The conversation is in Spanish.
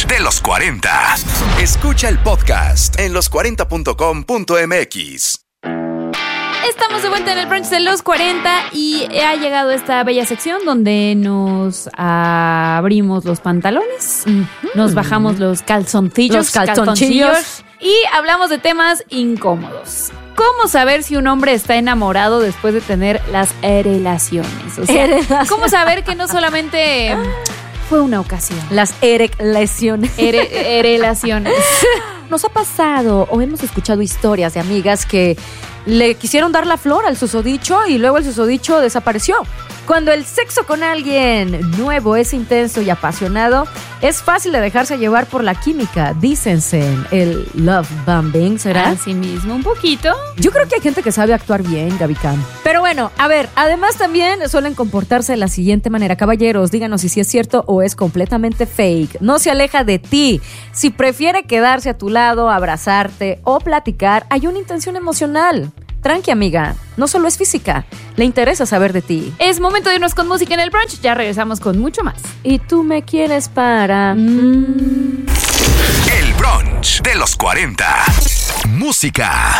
de los 40. Escucha el podcast en los40.com.mx. Estamos de vuelta en el brunch de los 40 y ha llegado esta bella sección donde nos abrimos los pantalones, nos bajamos los calzoncillos y hablamos de temas incómodos. ¿Cómo saber si un hombre está enamorado después de tener las relaciones? O sea, ¿cómo saber que no solamente fue una ocasión? Las erecciones. Relaciones. Nos ha pasado o hemos escuchado historias de amigas que le quisieron dar la flor al susodicho y luego el susodicho desapareció. Cuando el sexo con alguien nuevo es intenso y apasionado, es fácil de dejarse llevar por la química. Dícense, el love bombing, ¿será? Así mismo, un poquito. Yo creo que hay gente que sabe actuar bien, Gaby Cam. Pero bueno, a ver, además también suelen comportarse de la siguiente manera. Caballeros, díganos si es cierto o es completamente fake. No se aleja de ti. Si prefiere quedarse a tu lado, abrazarte o platicar, hay una intención emocional. Tranqui, amiga, no solo es física, le interesa saber de ti. Es momento de irnos con música en el brunch, ya regresamos con mucho más. ¿Y tú me quieres para? El brunch de los 40. Música.